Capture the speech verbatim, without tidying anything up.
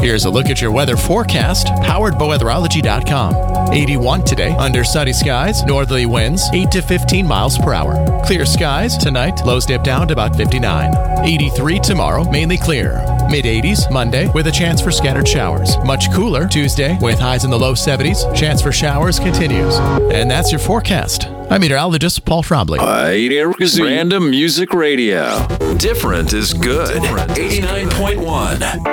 Here's a look at your weather forecast, powered by weatherology dot com. eighty-one today, under sunny skies, northerly winds, eight to fifteen miles per hour. Clear skies tonight, lows dip down to about fifty-nine. eighty-three tomorrow, mainly clear. mid eighties Monday, with a chance for scattered showers. Much cooler Tuesday, with highs in the low seventies. Chance for showers continues. And that's your forecast. I'm meteorologist Paul Trombley. Random Music Radio. Different is good. eighty-nine point one.